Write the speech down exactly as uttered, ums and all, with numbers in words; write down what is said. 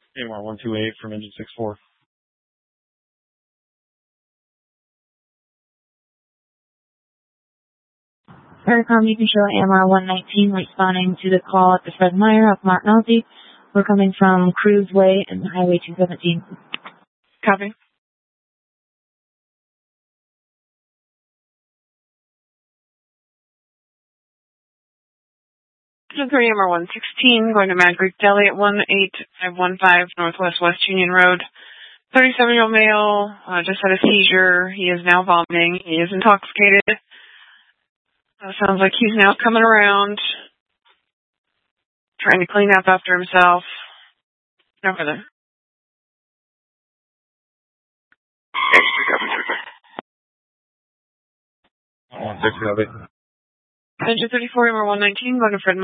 A M R one two eight from engine six four. Aircom, you can show A M R one nineteen responding to the call at the Fred Meyer of Mont Nazi. We're coming from Cruise Way and Highway two seventeen. Copy. three A M R one sixteen, going to Mad Creek Deli at one eight five one five Northwest West Union Road. thirty-seven-year-old male, uh, just had a seizure. He is now vomiting. He is intoxicated. Uh, sounds like he's now coming around, trying to clean up after himself. No further. one six, copy. Engine thirty-four, A M R one nineteen, going to Fred